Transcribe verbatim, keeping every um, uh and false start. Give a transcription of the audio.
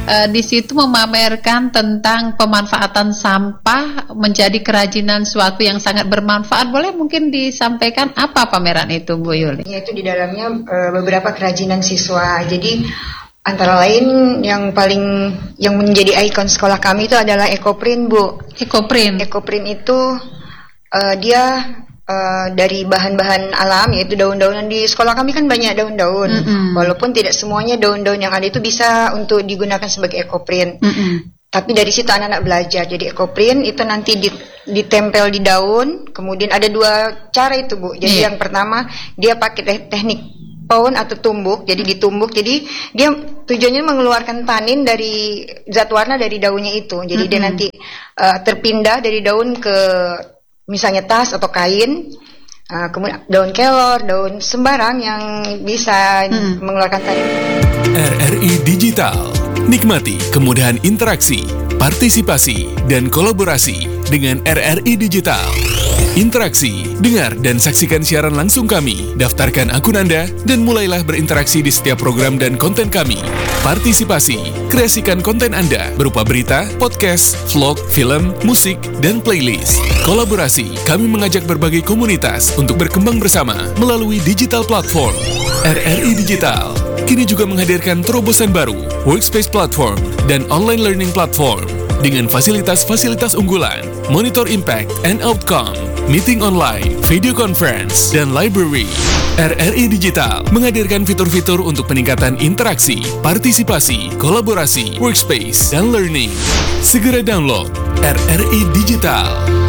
uh, di situ memamerkan tentang pemanfaatan sampah menjadi kerajinan suatu yang sangat bermanfaat. Boleh mungkin disampaikan apa pameran itu, Bu Yuli? Ya, itu di dalamnya uh, beberapa kerajinan siswa. Jadi antara lain yang paling yang menjadi ikon sekolah kami itu adalah ekoprint, Bu. Ekoprint. Ekoprint itu uh, dia Uh, dari bahan-bahan alam, yaitu daun-daunan. Di sekolah kami kan banyak daun-daun, mm-hmm. walaupun tidak semuanya daun-daun yang ada itu bisa untuk digunakan sebagai ekoprint, mm-hmm. tapi dari situ anak-anak belajar. Jadi ekoprint itu nanti ditempel di daun, kemudian ada dua cara itu, Bu. Jadi yeah. yang pertama dia pakai te- teknik pawn atau tumbuk, jadi ditumbuk, jadi dia tujuannya mengeluarkan tanin dari zat warna dari daunnya itu, jadi mm-hmm. dia nanti uh, terpindah dari daun ke misalnya tas atau kain, uh, kemudian daun kelor, daun sembarang yang bisa hmm. mengeluarkan tadi. R R I Digital, nikmati kemudahan interaksi, partisipasi, dan kolaborasi dengan R R I Digital. Interaksi, dengar dan saksikan siaran langsung kami, daftarkan akun Anda, dan mulailah berinteraksi di setiap program dan konten kami. Partisipasi, kreasikan konten Anda berupa berita, podcast, vlog, film, musik, dan playlist. Kolaborasi, kami mengajak berbagai komunitas untuk berkembang bersama melalui digital platform. R R I Digital kini juga menghadirkan terobosan baru, workspace platform, dan online learning platform dengan fasilitas-fasilitas unggulan, monitor impact and outcome, meeting online, video conference, dan library. R R I Digital menghadirkan fitur-fitur untuk peningkatan interaksi, partisipasi, kolaborasi, workspace, dan learning. Segera download R R I Digital.